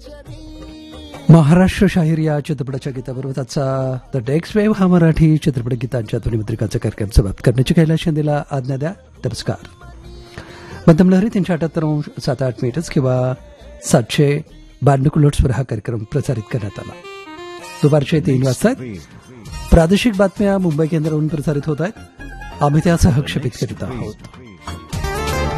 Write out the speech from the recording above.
महाराष्ट्र शाहीर या चित्रपटाच्या गीताबरोबर आजचा द डेक्स वेव्ह हा मराठी चित्रपट गीतांच्या ध्वनिमुद्रिकांचा कार्यक्रम समाप्त करण्याची कैलास शिंदेला आज्ञा द्या. नमस्कार. मध्यम लहरी 378.78 मीटर्स किंवा 792 किलोहर्ट्झवर हा कार्यक्रम प्रसारित करण्यात आला. दुपारचे 3 वाजता प्रादेशिक बातम्या मुंबई केंद्रावरून प्रसारित होत आहेत. आम्ही त्या सहक्षेपित करीत आहोत.